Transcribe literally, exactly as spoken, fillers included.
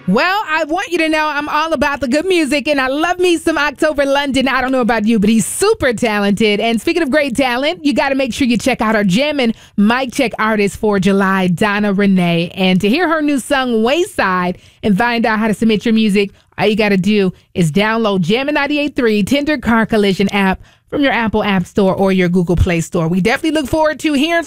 Well, I want you to know I'm all about the good music, and I love me some October London. I don't know about you, but he's super talented. And speaking of great talent, you got to make sure you check out our Jam and Mic Check artist for July, Donna Renee. And to hear her new song, Wayside, and find out how to submit your music, all you got to do is download Jammin' ninety-eight point three Tender Car Collision app from your Apple App Store or your Google Play Store. We definitely look forward to hearing